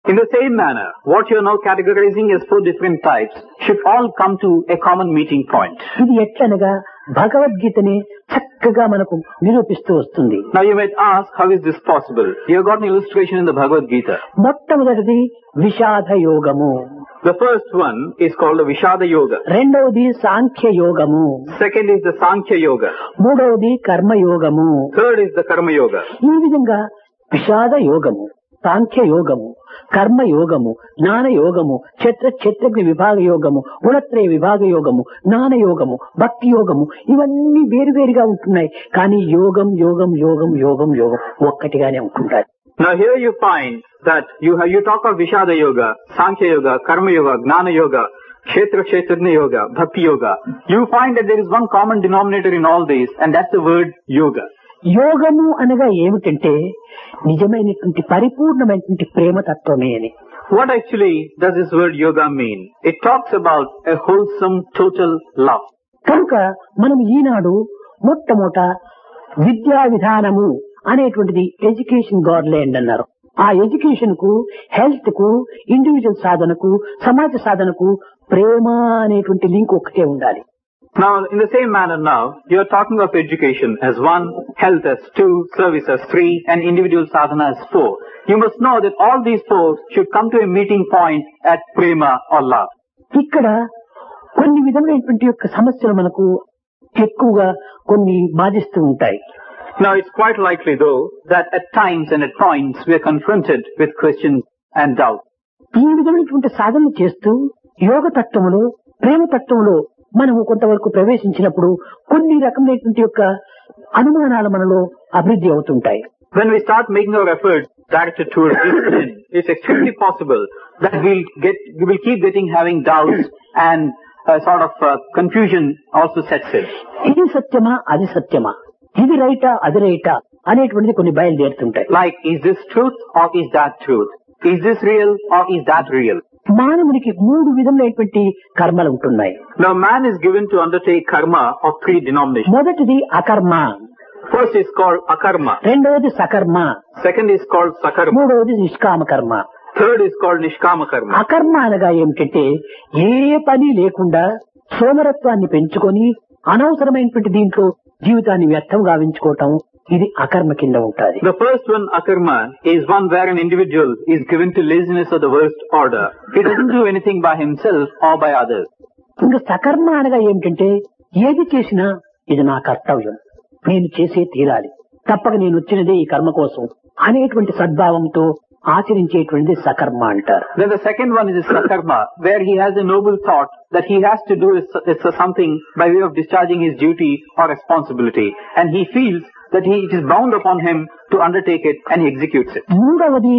In the same manner, what you are now categorizing as 4 different types should all come to a common meeting point. ఇది ఎట్లనగా భగవద్గీతని చక్కగా మనకు నిరూపిస్తూ వస్తుంది. Now you might ask, how is this possible? You have got an illustration in the Bhagavad Gita. మొట్టమొదటిది విషాద యోగము, The first one is called the Vishada Yoga. రెండవది సాంఖ్య యోగము, Second is the Sankhya Yoga. మూడవది కర్మ యోగము. Third is the Karma Yoga. ఈ విధంగా విషాద యోగము, సాంఖ్య యోగము, కర్మ యోగము, జ్ఞాన యోగము, క్షేత్రజ్ఞ విభాగ యోగము, గుణత్రయ విభాగ యోగము, జ్ఞాన యోగము, భక్తి యోగము, ఇవన్నీ వేరువేరుగా ఉంటున్నాయి. కానీ యోగం యోగం యోగం యోగం యోగం ఒక్కటిగానే ఉంటుంటాయి. Now here you find that you talk of Vishada Yoga, Sankhya Yoga, Karma Yoga, Gnana Yoga, Kshetrajna Yoga, Bhakti Yoga. You find that there is one common denominator in all these, and that's the word Yoga. యోగము అనగా ఏమిటంటే నిజమైనటువంటి పరిపూర్ణమైనటువంటి ప్రేమతత్వమే అని. What actually does this word Yoga mean? It talks about a wholesome, total love. కనుక మనం ఈనాడు మొట్టమొదట విద్యా విధానము అనేటువంటిది ఎడ్యుకేషన్ గాడ్లైండ్ అన్నారు. ఆ ఎడ్యుకేషన్ కు, హెల్త్ కు, ఇండివిజువల్ సాధనకు, సమాజ సాధనకు ప్రేమ అనేటువంటి లింక్ ఒక్కటే ఉండాలి. Now, in the same manner now, you are talking of education as 1, health as 2, service as 3, and individual sadhana as 4. You must know that all these 4 should come to a meeting point at prema or love. ఇక్కడ కొన్ని విధమైనటువంటి యొక్క సమస్యలు మనకు ఎక్కువగా కొన్ని బాధిస్తూ ఉంటాయి. Now, it's quite likely though that at times and at points we are confronted with questions and doubts. ఈ విధమైనటువంటి సాధనలు చేస్తూ యోగ తత్వములో, ప్రేమ తత్వంలో మనము కొంతవరకు ప్రవేశించినప్పుడు కొన్ని రకమైనటువంటి యొక్క అనుమానాలు మనలో అభివృద్ధి అవుతుంటాయి. When we start making our efforts directed towards discipline, it's extremely possible that we will keep having doubts and sort of confusion also sets in. ఇది సత్యమా, అది సత్యమా, ఇది రైటా, అది రైటా అనేటువంటిది కొన్ని బయలుదేరుతుంటాయి. Like, is this truth or is that truth? Is this real or is that real? మానవునికి 3 విధములైనటువంటి కర్మలు ఉంటున్నాయి. Now man is given to undertake karma of 3 denominations. మొదటిది అకర్మ, First is called akarma. రెండవది సకర్మ, Second is called sakarma. మూడవది నిష్కామ కర్మ. Third is called nishkama karma. అకర్మ అనగా ఏమిటంటే ఏ పని లేకుండా సోమరత్వాన్ని పెంచుకొని అనవసరమైనటువంటి దీంట్లో జీవితాన్ని వ్యర్థం గావించుకోవటం, ఇది అకర్మ కింద ఉంటుంది. The first one, akarma, is one where an individual is given to laziness of the worst order. He doesn't do anything by himself or by others. ఇంకా సకర్మ అనగా ఏమిటంటే ఏది చేసినా ఇది నా కర్తవ్యం, నేను చేసే తీరాలి, తప్పక నేను వచ్చినదే ఈ కర్మ కోసం అనేటువంటి సద్భావంతో ఆచరించేటువంటిది సకర్మ అంటారు. Then the second one is sakarma, where he has a noble thought that he has to do something by way of discharging his duty or responsibility, and he feels that it is bound upon him to undertake it, and he executes it. మూడవది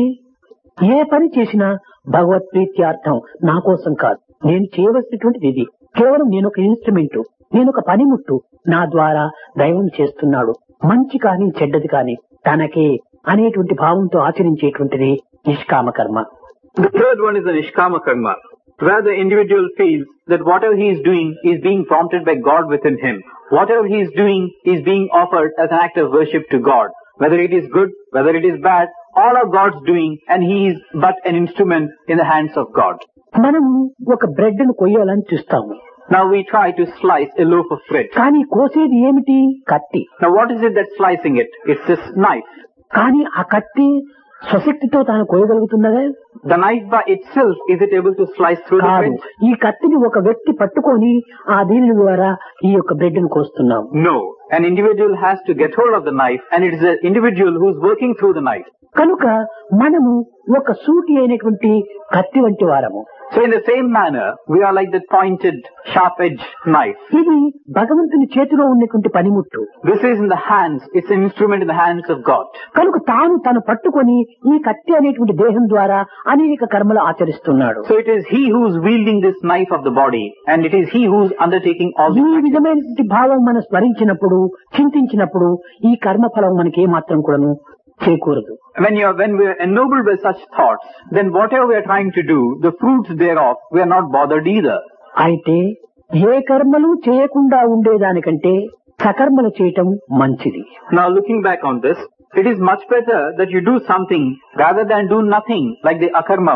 ఏ పని చేసినా భగవత్ ప్రీత్యార్థం, నా కోసం కాదు, నేను చేయవలసినటువంటిది ఇది, కేవలం నేను ఒక ఇన్స్ట్రుమెంట్, నేను ఒక పనిముట్టు, నా ద్వారా దైవం చేస్తున్నాడు, మంచి కానీ చెడ్డది కానీ తనకే అనేటువంటి భావంతో ఆచరించేటువంటిది నిష్కామ కర్మ. The third one is the nishkama karma, where the individual feels that whatever he is doing is being prompted by God within him. Whatever he is doing is being offered as an act of worship to God. Whether it is good, whether it is bad, all are God's doing, and he is but an instrument in the hands of God. మనము ఒక bread ను కొయ్యాలని చూస్తాము. Now we try to slice a loaf of bread. కానీ కోసేది ఏమిటి? కత్తి. Now what is it that's slicing it? It's this knife. కానీ ఆ కత్తి స్వశక్తితో తాను కోయగలుగుతున్నదే? The knife by itself, is it able to slice through the bread? ఈ కత్తిని ఒక వ్యక్తి పట్టుకొని ఆ దీని ద్వారా ఈ యొక్క బ్రెడ్ ను కోస్తున్నాం. No. An individual has to get hold of the knife, and it is an individual who is working through the knife. కనుక మనము ఒక సూటి అయినటువంటి కత్తి వంటి వారము. So in the same manner, we are like that pointed, sharp-edged knife. ఇది భగవంతుని చేతిలో ఉన్నటువంటి పనిముట్టు. This is in the hands, it's an instrument in the hands of God. కనుక తను పట్టుకొని ఈ కత్తి అనేటువంటి దేహం ద్వారా అనేక కర్మలు ఆచరిస్తున్నాడు. So it is he who is wielding this knife of the body, and it is he who is undertaking all ఈ the విధమైనటువంటి భావం మనం స్మరించినప్పుడు, చింతించినప్పుడు ఈ కర్మ ఫలం మనకి ఏమాత్రం కూడాను చేకూరదు. When we are ennobled by such thoughts, then whatever we are trying to do, the fruits thereof, we are not bothered either. అయితే ఏ కర్మలు చేయకుండా ఉండేదానికంటే సకర్మలు చేయటం మంచిది. Now looking back on this, it is much better that you do something rather than do nothing, like the akarma